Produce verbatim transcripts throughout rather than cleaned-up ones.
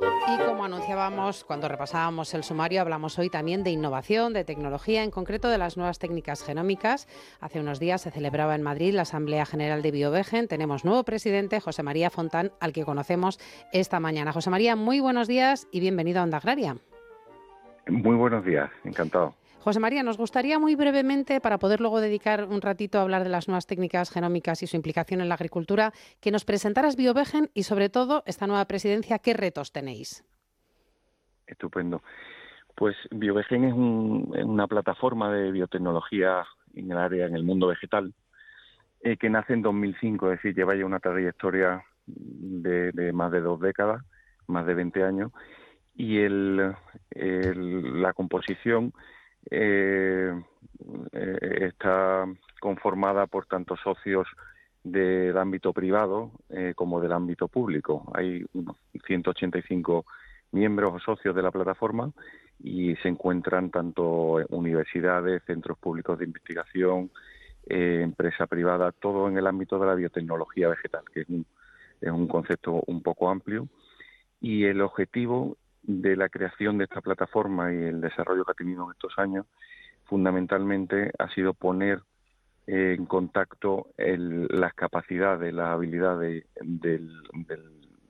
Y como anunciábamos cuando repasábamos el sumario, hablamos hoy también de innovación, de tecnología, en concreto de las nuevas técnicas genómicas. Hace unos días se celebraba en Madrid la Asamblea General de Biovegen. Tenemos nuevo presidente, José María Fontán, al que conocemos esta mañana. José María, muy buenos días y bienvenido a Onda Agraria. Muy buenos días, encantado. José María, nos gustaría muy brevemente, para poder luego dedicar un ratito a hablar de las nuevas técnicas genómicas y su implicación en la agricultura, que nos presentaras Biovegen y, sobre todo, esta nueva presidencia, ¿qué retos tenéis? Estupendo. Pues Biovegen es, un, es una plataforma de biotecnología en el área, en el mundo vegetal, eh, que nace en dos mil cinco, es decir, lleva ya una trayectoria de, de más de dos décadas, más de veinte años, y el, el- la composición eh, eh, está conformada por tanto socios del ámbito privado eh, como del ámbito público. Hay unos ciento ochenta y cinco miembros o socios de la plataforma y se encuentran tanto universidades, centros públicos de investigación, eh, empresa privada, todo en el ámbito de la biotecnología vegetal, que es un, es un concepto un poco amplio. Y el objetivo de la creación de esta plataforma y el desarrollo que ha tenido en estos años, fundamentalmente ha sido poner eh, en contacto el, las capacidades, las habilidades del, del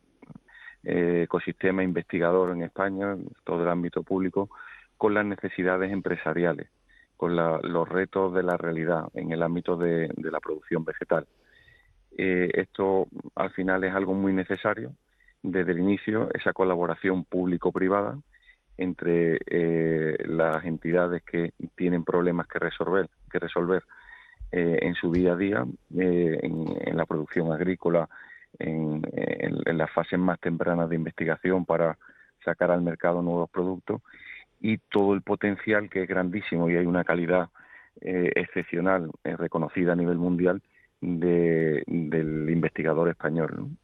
eh, ecosistema investigador en España, todo el ámbito público, con las necesidades empresariales, con la, los retos de la realidad en el ámbito de, de la producción vegetal. Eh, esto al final es algo muy necesario desde el inicio, esa colaboración público-privada entre eh, las entidades que tienen problemas que resolver, que resolver eh, en su día a día, eh, en, en la producción agrícola, en, en, en las fases más tempranas de investigación para sacar al mercado nuevos productos y todo el potencial que es grandísimo y hay una calidad eh, excepcional, eh, reconocida a nivel mundial de, del investigador español, ¿no?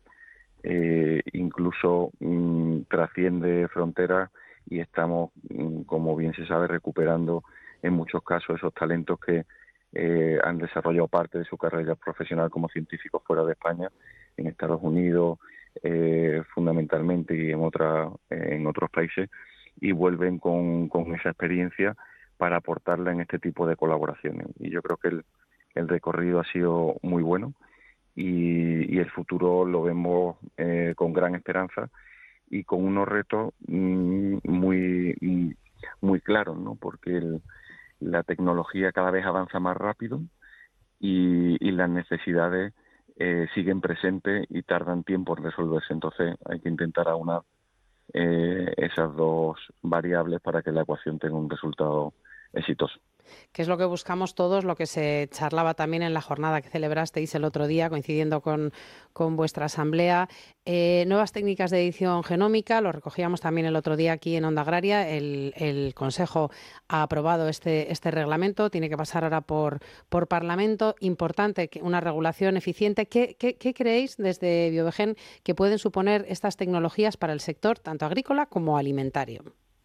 Eh, incluso mmm, trasciende fronteras y estamos, mmm, como bien se sabe, recuperando en muchos casos esos talentos que eh, han desarrollado parte de su carrera profesional como científicos fuera de España, en Estados Unidos eh, fundamentalmente y en, otra, eh, en otros países, y vuelven con, con esa experiencia para aportarla en este tipo de colaboraciones. Y yo creo que el, el recorrido ha sido muy bueno y, y el futuro lo vemos eh, con gran esperanza y con unos retos mm, muy, muy claros, ¿no? Porque el, la tecnología cada vez avanza más rápido y, y las necesidades eh, siguen presentes y tardan tiempo en resolverse. Entonces hay que intentar aunar eh, esas dos variables para que la ecuación tenga un resultado exitoso. Que es lo que buscamos todos, lo que se charlaba también en la jornada que celebrasteis el otro día, coincidiendo con, con vuestra asamblea. Eh, nuevas técnicas de edición genómica, lo recogíamos también el otro día aquí en Onda Agraria. El, el Consejo ha aprobado este, este reglamento, tiene que pasar ahora por, por Parlamento. Importante, que una regulación eficiente. ¿Qué, qué, qué creéis desde Biovegen que pueden suponer estas tecnologías para el sector, tanto agrícola como alimentario?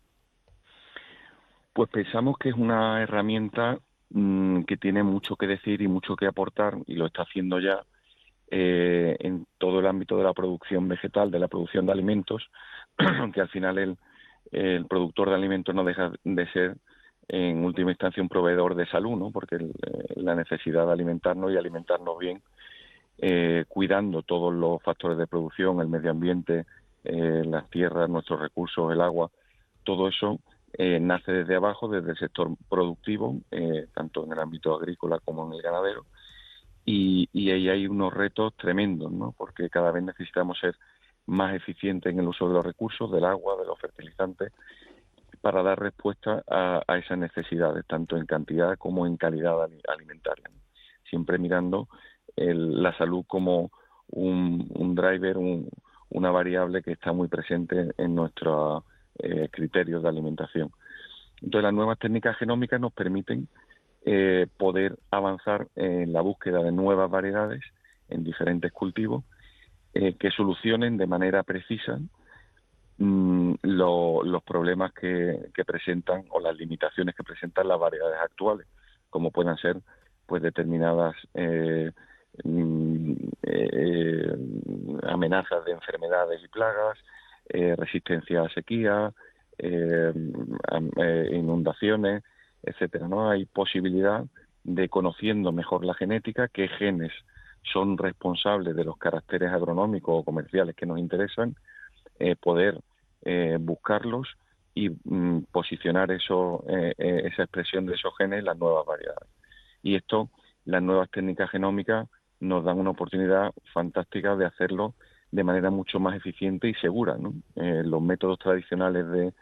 Pues pensamos que es una herramienta mmm, que tiene mucho que decir y mucho que aportar, y lo está haciendo ya eh, en todo el ámbito de la producción vegetal, de la producción de alimentos, que al final el, el productor de alimentos no deja de ser, en última instancia, un proveedor de salud, ¿no? Porque el, eh, la necesidad de alimentarnos y alimentarnos bien, eh, cuidando todos los factores de producción, el medio ambiente, eh, las tierras, nuestros recursos, el agua, todo eso eh, nace desde abajo, desde el sector productivo, eh, tanto en el ámbito agrícola como en el ganadero, y, y ahí hay unos retos tremendos, ¿no? Porque cada vez necesitamos ser más eficientes en el uso de los recursos, del agua, de los fertilizantes, para dar respuesta a, a esas necesidades, tanto en cantidad como en calidad alimentaria, ¿no? Siempre mirando el, la salud como un, un driver, un, una variable que está muy presente en nuestros eh, criterios de alimentación. Entonces, las nuevas técnicas genómicas nos permiten eh, poder avanzar en la búsqueda de nuevas variedades en diferentes cultivos eh, que solucionen de manera precisa mmm, lo, los problemas que, que presentan o las limitaciones que presentan las variedades actuales, como puedan ser pues determinadas eh, mm, eh, amenazas de enfermedades y plagas, eh, resistencia a sequía, eh, eh, inundaciones, etcétera, ¿no? Hay posibilidad de, conociendo mejor la genética, qué genes son responsables de los caracteres agronómicos o comerciales que nos interesan, eh, poder eh, buscarlos y mm, posicionar eso, eh, eh, esa expresión de esos genes en las nuevas variedades. Y esto, las nuevas técnicas genómicas nos dan una oportunidad fantástica de hacerlo de manera mucho más eficiente y segura, ¿no? Eh, los métodos tradicionales de,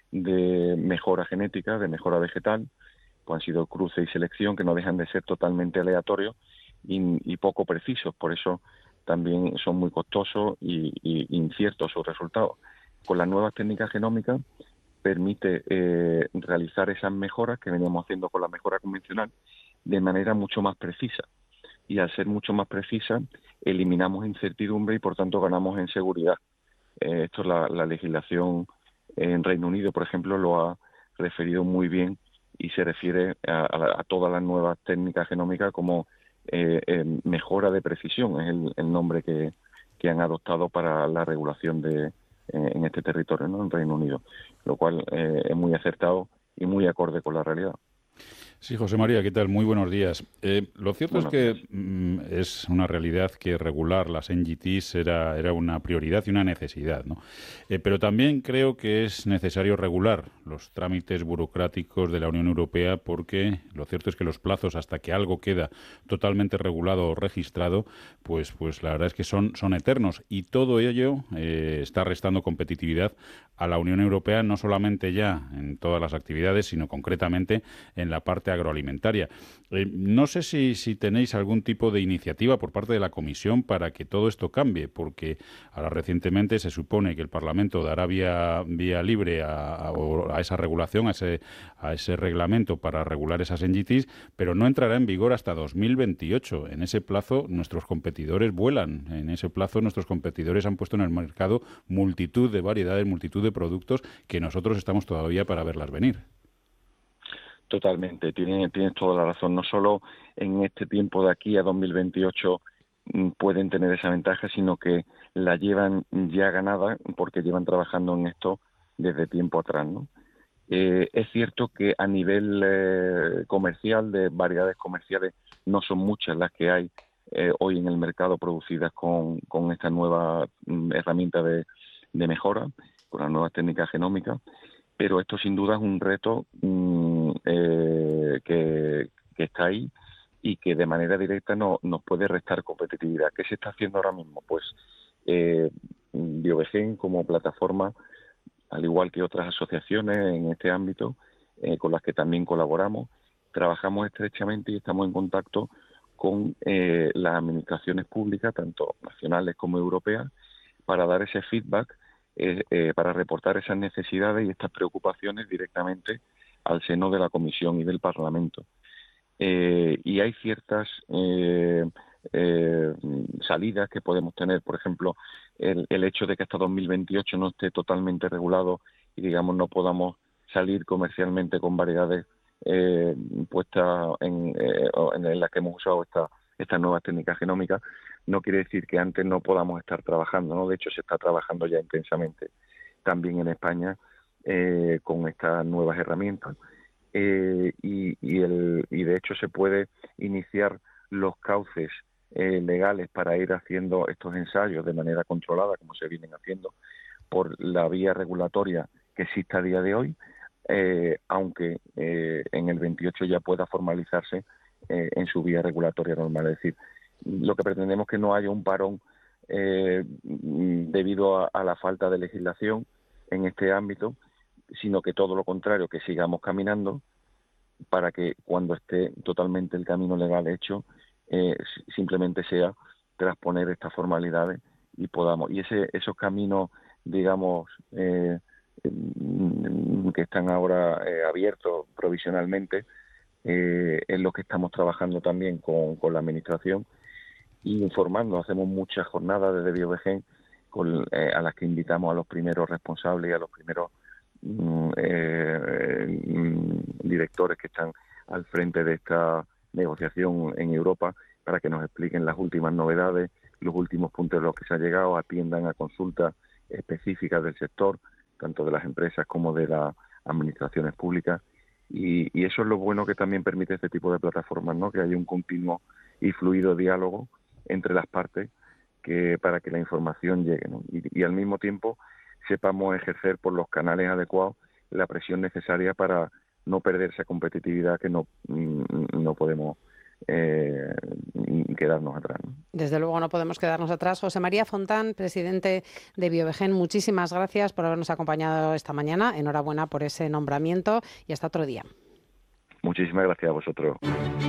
de mejora genética, de mejora vegetal, pues han sido cruce y selección, que no dejan de ser totalmente aleatorios y, y poco precisos. Por eso también son muy costosos y, y inciertos sus resultados. Con las nuevas técnicas genómicas permite eh, realizar esas mejoras que veníamos haciendo con la mejora convencional de manera mucho más precisa. Y al ser mucho más precisa, eliminamos incertidumbre y por tanto ganamos en seguridad. Eh, esto es la, la legislación en Reino Unido, por ejemplo, lo ha referido muy bien y se refiere a, a, a todas las nuevas técnicas genómicas como eh, eh, mejora de precisión, es el, el nombre que, que han adoptado para la regulación de, eh, en este territorio, ¿no? En Reino Unido, lo cual eh, es muy acertado y muy acorde con la realidad. Sí, José María, ¿qué tal? Muy buenos días. Eh, lo cierto Buenos es días. que mm, es una realidad que regular las N G Ts era, era una prioridad y una necesidad, ¿no? Eh, pero también creo que es necesario regular los trámites burocráticos de la Unión Europea porque lo cierto es que los plazos hasta que algo queda totalmente regulado o registrado, pues, pues la verdad es que son, son eternos y todo ello eh, está restando competitividad a la Unión Europea, no solamente ya en todas las actividades, sino concretamente en la parte agroalimentaria. Eh, no sé si, si tenéis algún tipo de iniciativa por parte de la Comisión para que todo esto cambie, porque ahora recientemente se supone que el Parlamento dará vía, vía libre a, a, a esa regulación, a ese, a ese reglamento para regular esas N G Ts, pero no entrará en vigor hasta dos mil veintiocho. En ese plazo nuestros competidores vuelan, en ese plazo nuestros competidores han puesto en el mercado multitud de variedades, multitud de productos que nosotros estamos todavía para verlas venir. Totalmente, tienes, tienes toda la razón. No solo en este tiempo de aquí a dos mil veintiocho mm, pueden tener esa ventaja, sino que la llevan ya ganada porque llevan trabajando en esto desde tiempo atrás, ¿no? Eh, es cierto que a nivel eh, comercial, de variedades comerciales, no son muchas las que hay eh, hoy en el mercado producidas con, con esta nueva mm, herramienta de, de mejora, con las nuevas técnicas genómicas, pero esto sin duda es un reto mmm, eh, que, que está ahí y que de manera directa no, nos puede restar competitividad. ¿Qué se está haciendo ahora mismo? Pues eh, Biovegen como plataforma, al igual que otras asociaciones en este ámbito, eh, con las que también colaboramos, trabajamos estrechamente y estamos en contacto con eh, las administraciones públicas, tanto nacionales como europeas, para dar ese feedback, eh, eh, para reportar esas necesidades y estas preocupaciones directamente al seno de la Comisión y del Parlamento. Eh, y hay ciertas eh, eh, salidas que podemos tener, por ejemplo, el, el hecho de que hasta dos mil veintiocho no esté totalmente regulado y, digamos, no podamos salir comercialmente con variedades eh, puestas en, eh, en las que hemos usado esta, estas nuevas técnicas genómicas, no quiere decir que antes no podamos estar trabajando, ¿no? De hecho, se está trabajando ya intensamente también en España eh, con estas nuevas herramientas. Eh, y, y, el, y de hecho se puede iniciar los cauces eh, legales para ir haciendo estos ensayos de manera controlada, como se vienen haciendo, por la vía regulatoria que existe a día de hoy, eh, aunque eh, en el veintiocho ya pueda formalizarse eh, en su vía regulatoria normal. Es decir, lo que pretendemos es que no haya un parón eh, debido a, a la falta de legislación en este ámbito, sino que todo lo contrario, que sigamos caminando para que cuando esté totalmente el camino legal hecho, eh, simplemente sea transponer estas formalidades y podamos. Y ese esos caminos, digamos, eh, que están ahora eh, abiertos provisionalmente, eh, es lo que estamos trabajando también con, con la Administración y informando. Hacemos muchas jornadas desde Biovegen con, eh, a las que invitamos a los primeros responsables y a los primeros Eh, directores que están al frente de esta negociación en Europa para que nos expliquen las últimas novedades, los últimos puntos de los que se ha llegado, atiendan a consultas específicas del sector, tanto de las empresas como de las administraciones públicas, y, y eso es lo bueno que también permite este tipo de plataformas, ¿no? Que haya un continuo y fluido diálogo entre las partes que para que la información llegue, ¿no? y, y al mismo tiempo sepamos ejercer por los canales adecuados la presión necesaria para no perder esa competitividad que no, no podemos eh, quedarnos atrás, ¿no? Desde luego no podemos quedarnos atrás. José María Fontán, presidente de Biovegen, muchísimas gracias por habernos acompañado esta mañana. Enhorabuena por ese nombramiento y hasta otro día. Muchísimas gracias a vosotros.